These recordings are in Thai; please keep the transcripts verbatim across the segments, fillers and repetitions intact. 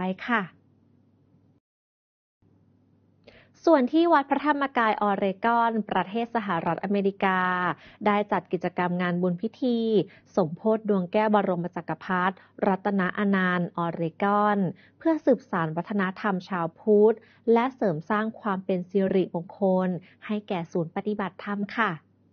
ค่ะส่วนที่วัดพระธรรมกายออเรกอนประเทศสหรัฐอเมริกาได้จัดกิจกรรมงานบุญพิธีสมโภชดวงแก้วบรมจักรพรรดิรัตนอนันต์ออเรกอนเพื่อสืบสานวัฒนธรรมชาวพุทธและเสริมสร้างความเป็นสิริมงคลให้แก่ศูนย์ปฏิบัติธรรมค่ะ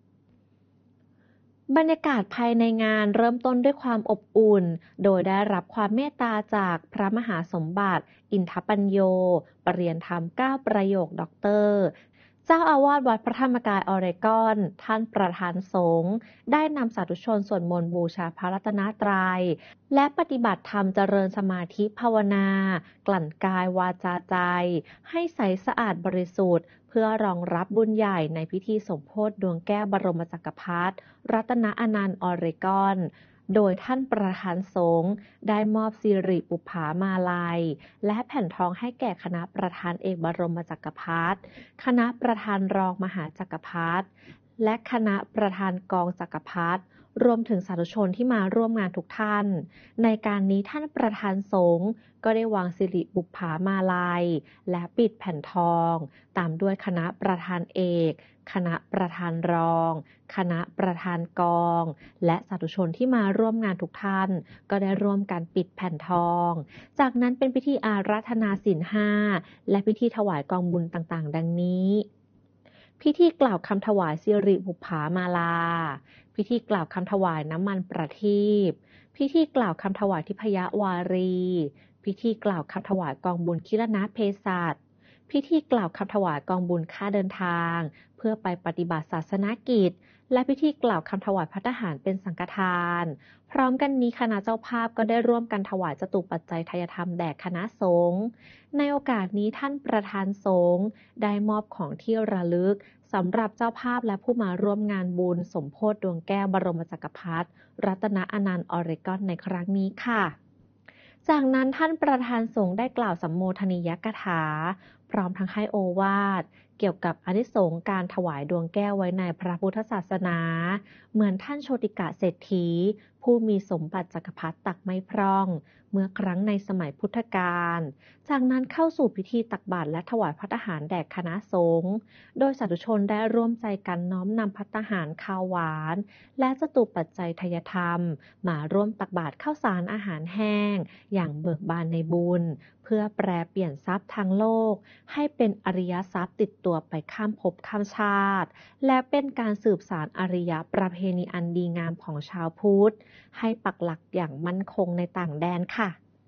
บรรยากาศภายในงานเริ่มต้นด้วยความอบอุ่น โดยได้รับความเมตตาจากพระมหาสมบัติ อินทปัญโย ปรริยนธรรม เก้า ประโยคด็อกเตอร์เจ้าอาวาสวัดพระธรรมกายออเรกอน ท่านประธานสงฆ์ได้นำสาธุชนสวดมนต์บูชาพระรัตนตรัย และปฏิบัติธรรมเจริญสมาธิภาวนา กลั่นกายวาจาใจ ให้ใสสะอาดบริสุทธิ์ เพื่อรองรับบุญใหญ่ในพิธีสมโภชดวงแก้วบรมจักรพรรดิรัตนอนันต์ออเรกอน โดยท่านประธานสงฆ์ได้มอบสิริปุปผามาลัย และแผ่นทองให้แก่คณะประธานเอกบรมจักรพรรดิคณะประธานรองมหาจักรพรรดิและคณะประธานกองจักรพรรดิรวมถึงสาธุชนที่มาร่วมงานทุกท่านในการนี้ท่านประธานสงฆ์ก็ได้วางสิริบุปผามาลัยและปิดแผ่นทองตามด้วยคณะประธานเอกคณะประธานรองคณะประธานกองและสาธุชนที่มาร่วมงานทุกท่านก็ได้ร่วมกันปิดแผ่นทองจากนั้นเป็นพิธีอาราธนาศีลห้าและพิธีถวายกองบุญต่างๆดังนี้พิธีกล่าวคำถวายสิริบุปผามาลาพิธีกล่าวคำถวายน้ำมันประทีปพิธีกล่าวคำถวายทิพยวารีพิธีกล่าวคำถวายกองบุญคิรณเภสัชพิธีกล่าวคำถวายกองบุญค่าเดินทางเพื่อไปปฏิบัติศาสนกิจและพิธีกล่าวคำถวายภัตตาหารเป็นสังฆทานพร้อมกันนี้คณะเจ้าภาพก็ได้ร่วมกันถวายจตุปัจจัยทายธรรมแด่คณะสงฆ์ในโอกาสนี้ท่านประธานสงฆ์ได้มอบของที่ระลึกสำหรับเจ้าภาพและผู้มาร่วมงานบุญสมโภชดวงแก้วบรมจักรพรรดิรัตนอนันต์ออเรกอนในครั้งนี้ค่ะจากนั้นท่านประธานสงฆ์ได้กล่าวสัมโมทนียกถาพร้อมทั้งให้โอวาทเกี่ยวกับอานิสงส์การถวายดวงแก้วไว้ในพระพุทธศาสนาเหมือนท่านโชติกะเศรษฐีผู้มีสมบัติจักรพรรดิตักไม่พร่องเมื่อครั้งในสมัยพุทธกาลจากนั้นเข้าสู่พิธีตักบาตรและถวายภัตตาหารแด่คณะสงฆ์โดยสาธุชนได้ร่วมใจกันน้อมนำภัตตาหารข้าวหวานและจตุปัจจัยทายธรรมมาร่วมตักบาตรข้าวสารอาหารแห้งอย่างเบิกบานในบุญเพื่อแปรเปลี่ยนทรัพย์ทางโลกให้เป็นอริยทรัพย์ติดตัวไปข้ามภพข้ามชาติและเป็นการสืบสานอริยประเพณีอันดีงามของชาวพุทธให้ปักหลักอย่างมั่นคงในต่างแดนค่ะ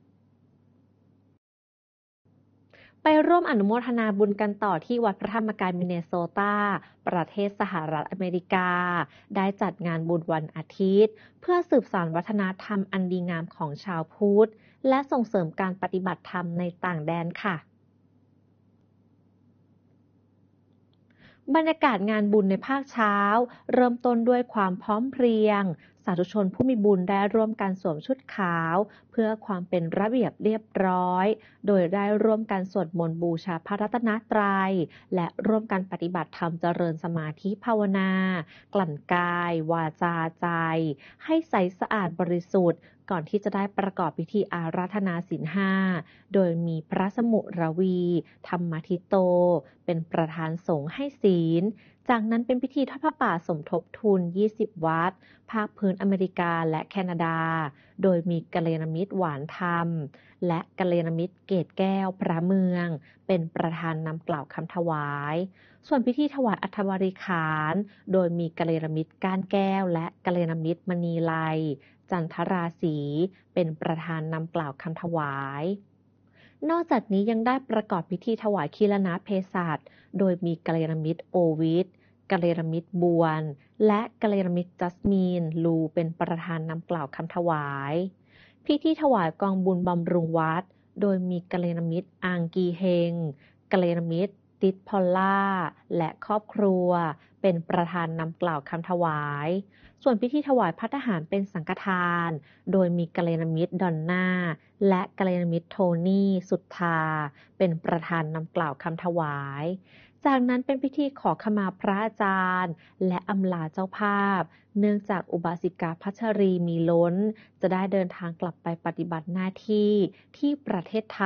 ไปร่วมอนุโมทนาบุญกันต่อที่วัดพระธรรมกายมินเนโซตาประเทศสหรัฐอเมริกาได้จัดงานบุญวันอาทิตย์เพื่อสืบสานวัฒนธรรมอันดีงามของชาวพุทธและส่งเสริมการปฏิบัติธรรมในต่างแดนค่ะบรรยากาศงานบุญในภาคเช้าเริ่มต้นด้วยความพร้อมเพรียงสาธุชนผู้มีบุญได้ร่วมกันสวมชุดขาวเพื่อความเป็นระเบียบเรียบร้อยโดยได้ร่วมกันสวดมนต์บูชาพระรัตนตรัยและร่วมกันปฏิบัติธรรมเจริญสมาธิภาวนากลั่นกายวาจาใจให้ใสสะอาดบริสุทธิ์ก่อนที่จะได้ประกอบพิธีอาราธนาศีลห้าโดยมีพระสมุรวีธรรมทิโตเป็นประธานสงฆ์ให้ศีลจากนั้นเป็นพิธีทอดผ้าป่าสมทบทุนยี่สิบวัดภาคพื้นอเมริกาและแคนาดาโดยมีกัลยาณมิตรหวานธรรมและกัลยาณมิตรเกตแก้วพระเมืองเป็นประธานนำกล่าวคำถวายส่วนพิธีถวายอัฐบริขารโดยมีกัลยาณมิตรก้านแก้วและกัลยาณมิตรมณีไลจันทราศีเป็นประธานนำกล่าวคำถวายนอกจากนี้ยังได้ประกอบพิธีถวายคีรณเภสัชโดยมีกัลยาณมิตรโอวิทกัลยาณมิตรบวนและกัลยาณมิตรจัสมีนลูเป็นประธานนำกล่าวคำถวายพิธีถวายกองบุญบำรุงวัดโดยมีกัลยาณมิตรอังกีเฮงกัลยาณมิตรติดพอลล่าและครอบครัวเป็นประธานนำกล่าวคำถวายส่วนพิธีถวายภัตตาหารเป็นสังฆทานโดยมีกัลยาณมิตรดอนน่าและกัลยาณมิตรโทนี่สุทธาเป็นประธานนำกล่าวคำถวายจากนั้นเป็นพิธีขอขมาพระอาจารย์และอำลาเจ้าภาพเนื่องจากอุบาสิกาพัชรีมีล้นจะได้เดินทางกลับไปปฏิบัติหน้าที่ที่ประเทศไทย